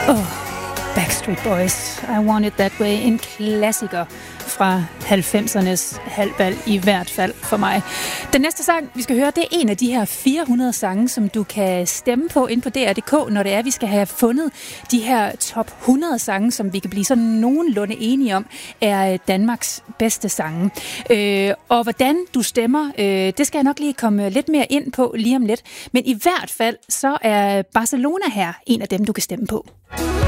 Backstreet Boys, I Want It That Way, en klassiker fra 90'ernes halvvalg, i hvert fald for mig. Den næste sang, vi skal høre, det er en af de her 400 sange, som du kan stemme på inde på DR.dk, når det er, vi skal have fundet de her top 100 sange, som vi kan blive sådan nogenlunde enige om, er Danmarks bedste sange. Og hvordan du stemmer, det skal jeg nok lige komme lidt mere ind på lige om lidt. Men i hvert fald, så er Barcelona her en af dem, du kan stemme på.